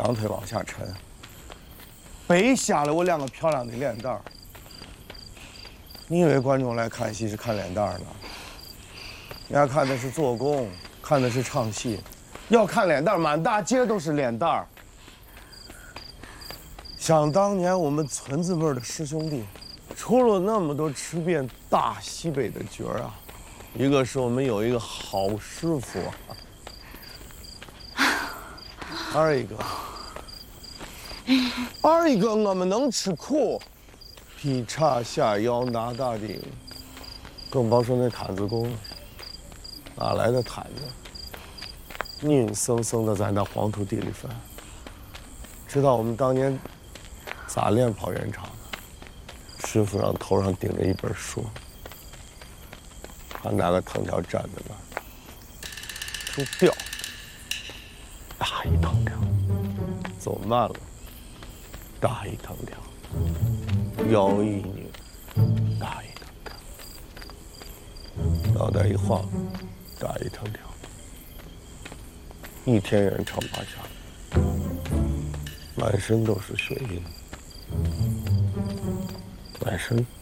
两腿往下沉，白瞎了我2个漂亮的脸蛋儿。你以为观众来看戏是看脸蛋儿呢？人家看的是做工，看的是唱戏。要看脸蛋儿，满大街都是脸蛋儿。想当年我们村子辈的师兄弟，出了那么多吃遍大西北的角儿啊，一个是我们有一个好师傅啊，二一个我们能吃苦，劈叉下腰拿大顶，更甭说那摊子工了，哪来的摊子？硬生生的在那黄土地里翻。知道我们当年咋练跑圆场的？师傅让头上顶着一本书，还拿个藤条站在那儿，出调，打一藤条，走慢了，打一藤条，腰一拧，打一藤条，脑袋一晃，打一藤条。一天人唱8下，满身都是血印，满身。